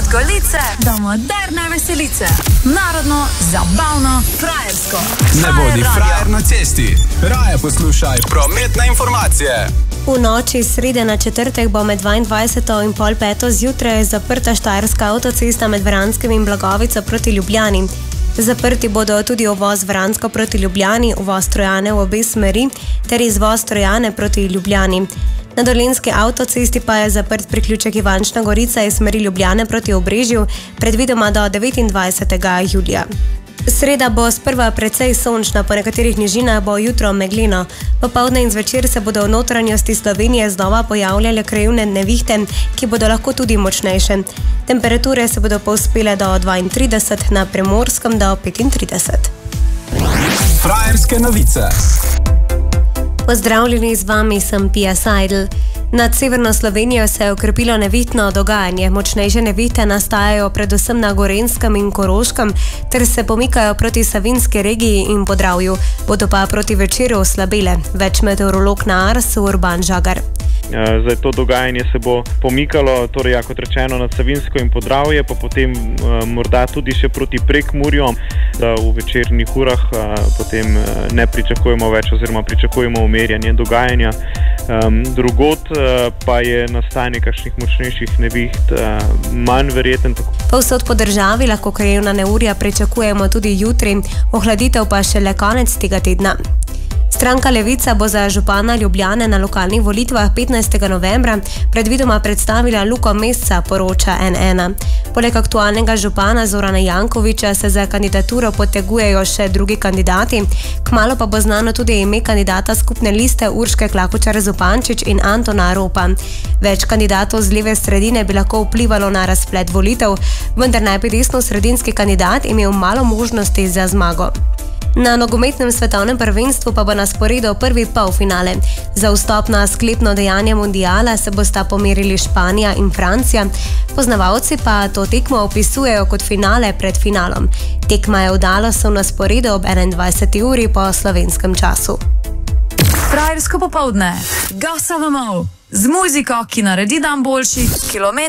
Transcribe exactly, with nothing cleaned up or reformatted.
golice do moderne veselice. Narodno, zabavno, frajersko. Ne bodi frajer na cesti. Raje poslušaj prometne informacije. V noči srede na četrtek bo med dvaindvajseto in pol peto zjutraj zaprta štajerska avtocesta med Vranskim in Blagovico proti Ljubljani. Zaprti bodo tudi uvoz Vransko proti Ljubljani, uvoz Trojane v obe smeri ter izvoz Trojane proti Ljubljani. Na dolenjski avtocesti pa je zaprt priključek Ivančna Gorica iz smeri Ljubljane proti Obrežju, predvidoma do devetindvajsetega julija. Sreda bo sprva precej sončna, po nekaterih nižinah bo jutro megleno. Popoldne in zvečer se bodo v notranjosti Slovenije znova pojavljale krajevne nevihte, ki bodo lahko tudi močnejše. Temperature se bodo povzpele do dvaintrideset, na Primorskem do petintrideset. Frajerske novice. Pozdravljeni, z vami sem Pia Seidel. Nad severno Slovenijo se je okrepilo nevihtno dogajanje. Močnejše nevihte nastajajo predvsem na Gorenjskem in Koroškem ter se pomikajo proti Savinjski regiji in Podravju. Bodo pa proti večeru oslabele. Več meteorolog na Arsu Urban Žagar. Zdaj, to dogajanje se bo pomikalo, torej, ja, kot rečeno, nad Savinjsko in Podravje, pa potem uh, morda tudi še proti Prekmurju, da v večernih urah uh, potem uh, ne pričakujemo več oziroma pričakujemo umirjanje dogajanja. Um, drugod uh, pa je nastajanje kakšnih močnejših neviht uh, manj verjeten. Povsod po državi lahko krajevna neurja pričakujemo tudi jutri, ohladitev pa šele konec tega tedna. Stranka Levica bo za župana Ljubljane na lokalnih volitvah petnajstega novembra predvidoma predstavila Luko Mesca, poroča N ena. Poleg aktualnega župana Zorana Jankovića se za kandidaturo potegujejo še drugi kandidati, kmalu pa bo znano tudi ime kandidata skupne liste Urške Klakočar Zupančič in Antona Ropa. Več kandidatov z leve sredine bi lahko vplivalo na razplet volitev, vendar naj bi desno-sredinski kandidat imel malo možnosti za zmago. Na nogometnem svetovnem prvenstvu pa bo na sporedu prvi polfinale. Za vstop na sklepno dejanje mundiala se bosta pomerili Španija in Francija. Poznavalci pa to tekmo opisujejo kot finale pred finalom. Tekma je v Dallasu na sporedu ob enaindvajseti uri po slovenskem času. Frajersko popoldne. Gasa vamov. Z muziko, ki naredi dan boljši, kilometr.